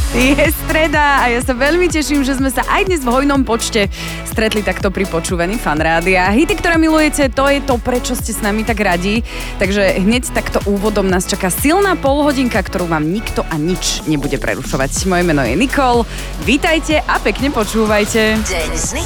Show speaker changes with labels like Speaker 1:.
Speaker 1: Je streda a ja sa veľmi teším, že sme sa aj dnes v hojnom počte stretli takto pri počúvaní Fan Rádia. Hity, ktoré milujete, to je to, prečo ste s nami tak radi. Takže hneď takto úvodom nás čaká silná polhodinka, ktorú vám nikto a nič nebude prerušovať. Moje meno je Nikol. Vítajte a pekne počúvajte.
Speaker 2: Deň s